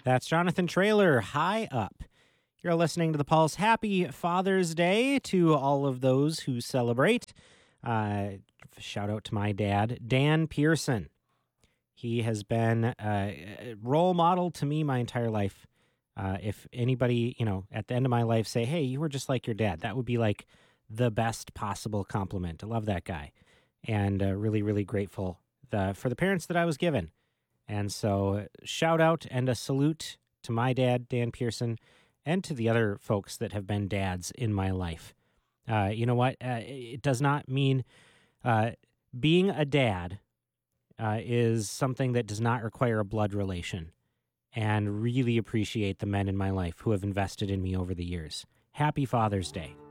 That's Jonathan Traylor, High Up. You're listening to The Pulse. Happy Father's Day to all of those who celebrate. Uh, Shout out to my dad, Dan Pearson. He has been a role model to me my entire life. If anybody, at the end of my life say, hey, you were just like your dad, that would be like the best possible compliment. I love that guy. And really, really grateful for the parents that I was given. And so, shout out and a salute to my dad, Dan Pearson, and to the other folks that have been dads in my life. You know what? It does not mean being a dad is something that does not require a blood relation, and really appreciate the men in my life who have invested in me over the years. Happy Father's Day.